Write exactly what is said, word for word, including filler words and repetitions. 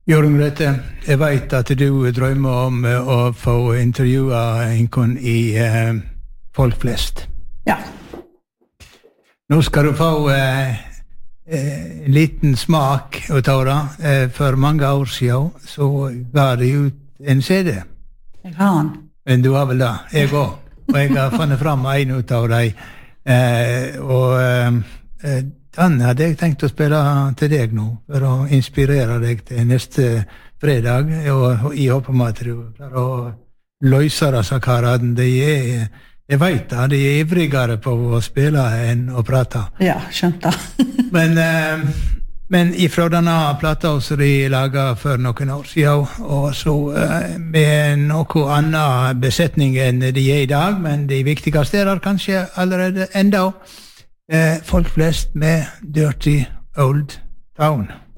Jørgen Grøtte, jeg vet at du drømmer om å få intervjue en i uh, Folk flest. Ja. Nå skal du få uh, en liten smak å ta det. Uh, for mange år siden så ga de ut en C D. Jeg har den. Men du har vel det? Jeg også. Og jeg har funnet frem en ut av deg. Uh, og uh, den hadde jeg tenkt å spille til deg nå, for å inspirere deg til neste fredag, og jeg håper med at du klarer å løse disse karene. De er, jeg vet det, de er ivrigere på å spille enn å prate. Ja, skjønt det. men, eh, men ifra denne plata som de laget for noen år siden, og så eh, med noe annen besetning enn de er i dag, men de viktigste er der kanskje allerede enda. Eh, folk flest med Dirty Old Town.